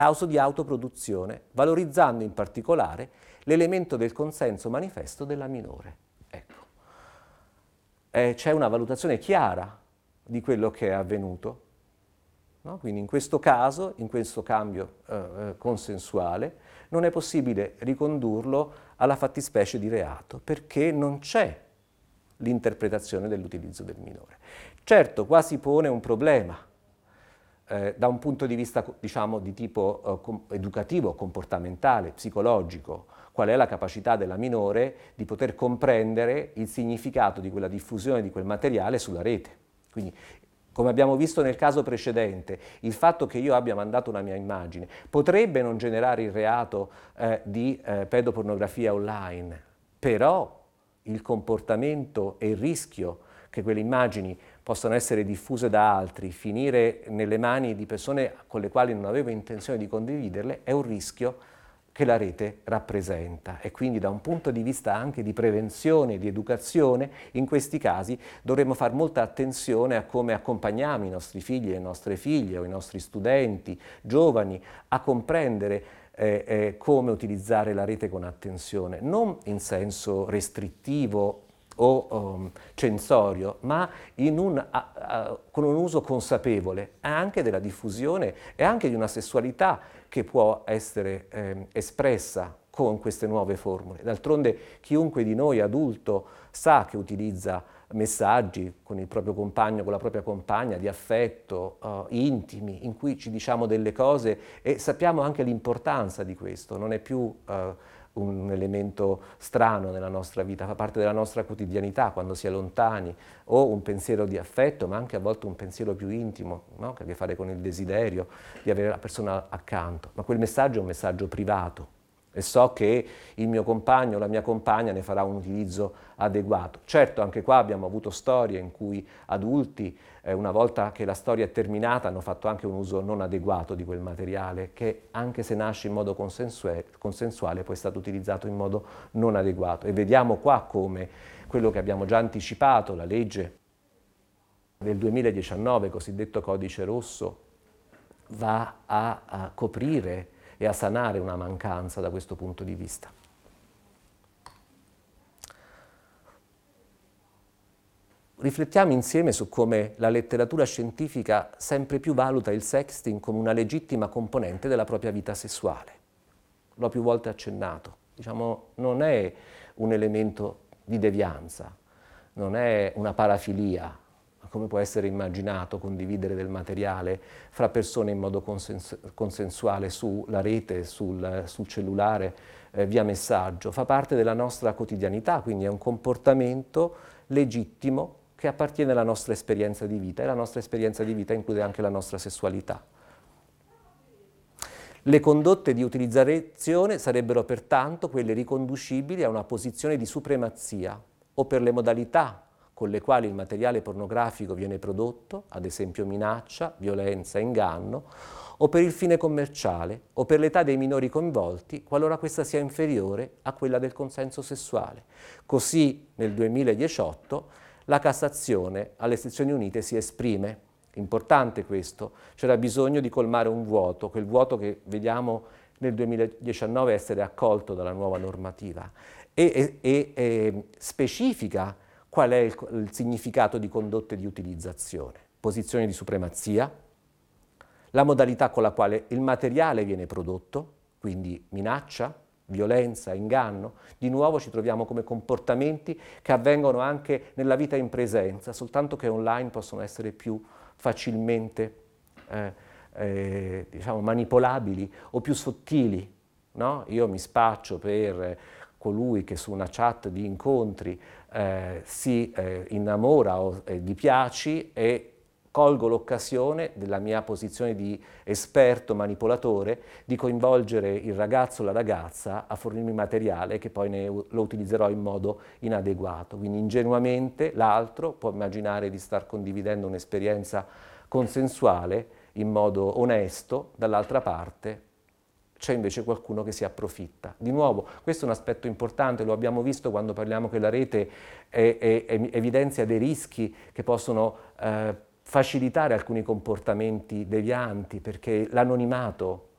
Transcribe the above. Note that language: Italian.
causa di autoproduzione, valorizzando in particolare l'elemento del consenso manifesto della minore. Ecco. C'è una valutazione chiara di quello che è avvenuto, no? Quindi in questo caso, in questo cambio consensuale, non è possibile ricondurlo alla fattispecie di reato, perché non c'è l'interpretazione dell'utilizzo del minore. Certo, qua si pone un problema, da un punto di vista, diciamo, di tipo educativo, comportamentale, psicologico. Qual è la capacità della minore di poter comprendere il significato di quella diffusione di quel materiale sulla rete. Quindi, come abbiamo visto nel caso precedente, il fatto che io abbia mandato una mia immagine potrebbe non generare il reato di pedopornografia online, però il comportamento e il rischio che quelle immagini possano essere diffuse da altri, finire nelle mani di persone con le quali non avevo intenzione di condividerle, è un rischio che la rete rappresenta, e quindi da un punto di vista anche di prevenzione, di educazione, in questi casi dovremmo fare molta attenzione a come accompagniamo i nostri figli e le nostre figlie o i nostri studenti, giovani, a comprendere come utilizzare la rete con attenzione, non in senso restrittivo o censorio, ma con un uso consapevole anche della diffusione e anche di una sessualità che può essere espressa con queste nuove formule. D'altronde chiunque di noi adulto sa che utilizza messaggi con il proprio compagno, con la propria compagna, di affetto, intimi, in cui ci diciamo delle cose e sappiamo anche l'importanza di questo, non è più un elemento strano nella nostra vita, fa parte della nostra quotidianità quando si è lontani, o un pensiero di affetto, ma anche a volte un pensiero più intimo, no? Che ha a che fare con il desiderio di avere la persona accanto. Ma quel messaggio è un messaggio privato e so che il mio compagno o la mia compagna ne farà un utilizzo adeguato. Certo, anche qua abbiamo avuto storie in cui adulti, una volta che la storia è terminata, hanno fatto anche un uso non adeguato di quel materiale che, anche se nasce in modo consensuale, poi è stato utilizzato in modo non adeguato. E vediamo qua come quello che abbiamo già anticipato, la legge del 2019, cosiddetto Codice Rosso, va a coprire e a sanare una mancanza da questo punto di vista. Riflettiamo insieme su come la letteratura scientifica sempre più valuta il sexting come una legittima componente della propria vita sessuale. L'ho più volte accennato. Diciamo, non è un elemento di devianza, non è una parafilia, come può essere immaginato condividere del materiale fra persone in modo consensuale sulla rete, sul cellulare, via messaggio. Fa parte della nostra quotidianità, quindi è un comportamento legittimo che appartiene alla nostra esperienza di vita, e la nostra esperienza di vita include anche la nostra sessualità. Le condotte di utilizzazione sarebbero pertanto quelle riconducibili a una posizione di supremazia o per le modalità con le quali il materiale pornografico viene prodotto, ad esempio minaccia, violenza, inganno, o per il fine commerciale, o per l'età dei minori coinvolti, qualora questa sia inferiore a quella del consenso sessuale. Così nel 2018 la Cassazione alle Sezioni Unite si esprime. Importante questo, c'era bisogno di colmare un vuoto, quel vuoto che vediamo nel 2019 essere accolto dalla nuova normativa, e specifica qual è il significato di condotte di utilizzazione, posizione di supremazia, la modalità con la quale il materiale viene prodotto, quindi minaccia, violenza, inganno. Di nuovo ci troviamo come comportamenti che avvengono anche nella vita in presenza, soltanto che online possono essere più facilmente diciamo manipolabili o più sottili, no? Io mi spaccio per colui che su una chat di incontri si innamora o gli piaci, e colgo l'occasione della mia posizione di esperto manipolatore di coinvolgere il ragazzo o la ragazza a fornirmi materiale che poi lo utilizzerò in modo inadeguato. Quindi ingenuamente l'altro può immaginare di star condividendo un'esperienza consensuale in modo onesto, dall'altra parte c'è invece qualcuno che si approfitta. Di nuovo, questo è un aspetto importante, lo abbiamo visto quando parliamo che la rete evidenzia dei rischi che possono facilitare alcuni comportamenti devianti, perché l'anonimato